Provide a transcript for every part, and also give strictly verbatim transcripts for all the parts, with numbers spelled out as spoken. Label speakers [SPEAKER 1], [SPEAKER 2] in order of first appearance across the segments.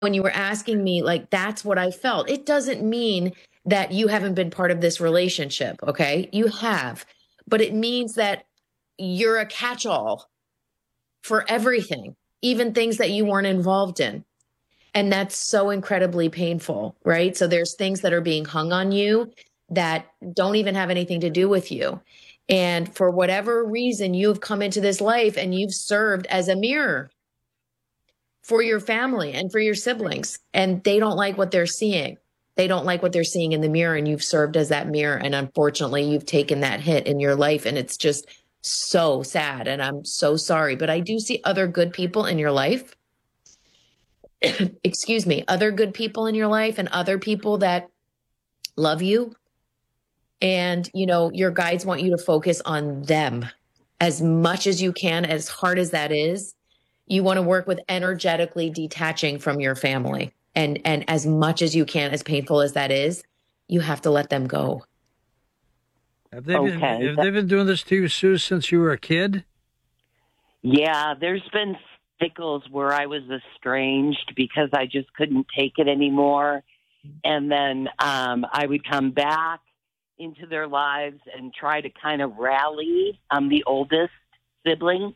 [SPEAKER 1] when you were asking me, like, that's what I felt. It doesn't mean that you haven't been part of this relationship. Okay. You have, but it means that you're a catch-all for everything, even things that you weren't involved in. And that's so incredibly painful, right? So there's things that are being hung on you that don't even have anything to do with you. And for whatever reason, you've come into this life and you've served as a mirror for your family and for your siblings. And they don't like what they're seeing. They don't like what they're seeing in the mirror. And you've served as that mirror. And unfortunately, you've taken that hit in your life. And it's just so sad. And I'm so sorry. But I do see other good people in your life. Excuse me, other good people in your life and other people that love you. And, you know, your guides want you to focus on them as much as you can, as hard as that is. You want to work with energetically detaching from your family. And, and as much as you can, as painful as that is, you have to let them go.
[SPEAKER 2] Have they, okay. been, have they been doing this to you, Sue, since you were a kid?
[SPEAKER 3] Yeah, there's been cycles where I was estranged because I just couldn't take it anymore. And then um, I would come back into their lives and try to kind of rally. I'm the oldest sibling.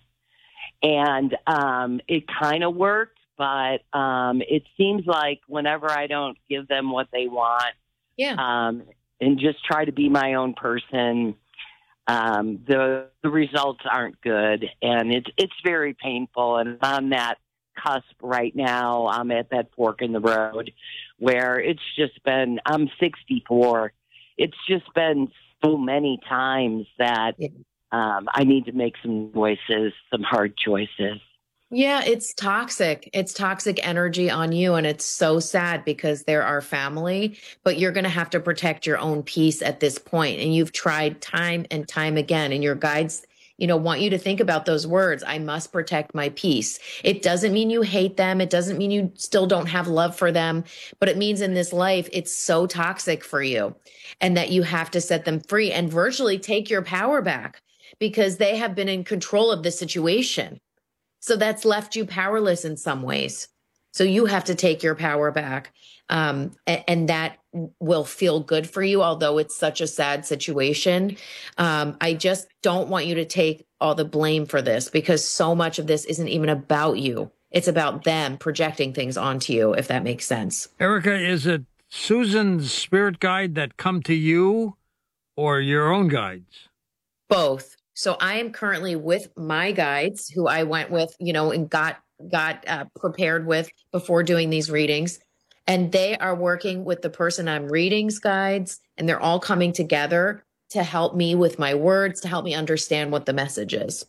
[SPEAKER 3] And um, it kind of worked, but um, it seems like whenever I don't give them what they want
[SPEAKER 1] yeah.
[SPEAKER 3] um, and just try to be my own person, Um, the the results aren't good, and it's it's very painful. And I'm on that cusp right now. I'm at that fork in the road where it's just been. I'm sixty-four. It's just been so many times that
[SPEAKER 1] yeah.
[SPEAKER 3] um, I need to make some choices, some hard choices.
[SPEAKER 1] Yeah, it's toxic. It's toxic energy on you. And it's so sad because they're our family, but you're going to have to protect your own peace at this point. And you've tried time and time again. And your guides, you know, want you to think about those words. I must protect my peace. It doesn't mean you hate them. It doesn't mean you still don't have love for them, but it means in this life, it's so toxic for you and that you have to set them free and virtually take your power back because they have been in control of the situation. So that's left you powerless in some ways. So you have to take your power back. Um, and, and that will feel good for you, although it's such a sad situation. Um, I just don't want you to take all the blame for this because so much of this isn't even about you. It's about them projecting things onto you, if that makes sense.
[SPEAKER 2] Erica, is it Susan's spirit guide that come to you or your own guides?
[SPEAKER 1] Both. So I am currently with my guides who I went with, you know, and got got uh, prepared with before doing these readings. And they are working with the person I'm reading's guides, and they're all coming together to help me with my words, to help me understand what the message is.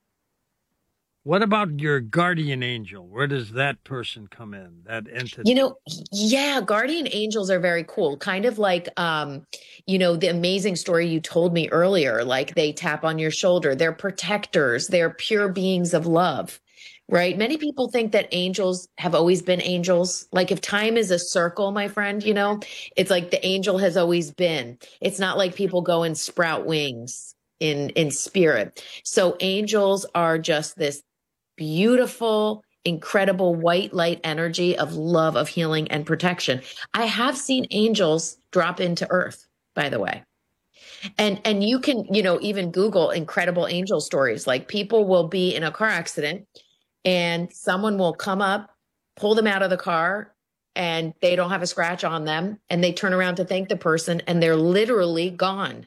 [SPEAKER 2] What about your guardian angel? Where does that person come in, that entity?
[SPEAKER 1] You know, yeah, guardian angels are very cool. Kind of like, um, you know, the amazing story you told me earlier, like they tap on your shoulder. They're protectors. They're pure beings of love, right? Many people think that angels have always been angels. Like if time is a circle, my friend, you know, it's like the angel has always been. It's not like people go and sprout wings in, in spirit. So angels are just this beautiful, incredible white light energy of love, of healing and protection. I have seen angels drop into earth, by the way. And, and you can, you know, even Google incredible angel stories. Like people will be in a car accident and someone will come up, pull them out of the car and they don't have a scratch on them. And they turn around to thank the person and they're literally gone.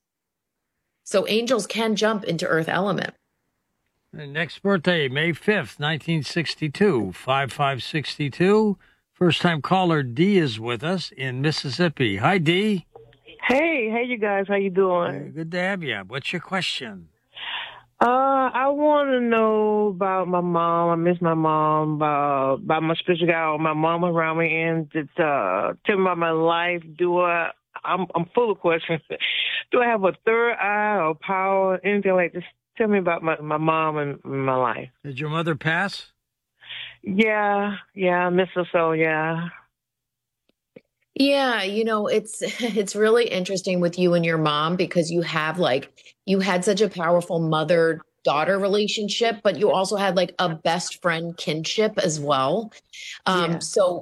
[SPEAKER 1] So angels can jump into earth element.
[SPEAKER 2] Next birthday, May fifth, nineteen sixty-two, five five sixty-two. First-time caller D is with us in Mississippi. Hi, D.
[SPEAKER 4] Hey, hey, you guys. How you doing?
[SPEAKER 2] Hey, good to have you. What's your question?
[SPEAKER 4] Uh, I want to know about my mom. I miss my mom. About, about my spiritual guide, my mom around me, and just, uh, tell me about my life. Do I? I'm I'm full of questions. Do I have a third eye or power? Anything like this? Tell me about my, my mom and my life.
[SPEAKER 2] Did your mother pass?
[SPEAKER 4] Yeah, yeah, I miss her so, yeah.
[SPEAKER 1] Yeah, you know, it's it's really interesting with you and your mom because you have like you had such a powerful mother daughter relationship, but you also had like a best friend kinship as well. Um,
[SPEAKER 5] Yeah.
[SPEAKER 1] so